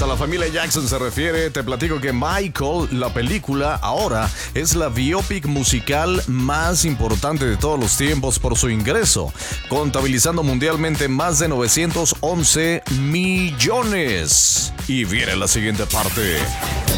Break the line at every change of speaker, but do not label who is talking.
la familia Jackson se refiere, te platico que Michael, la película, ahora es la biopic musical más importante de todos los tiempos por su ingreso, contabilizando mundialmente más de 911 millones. Y viene la siguiente parte.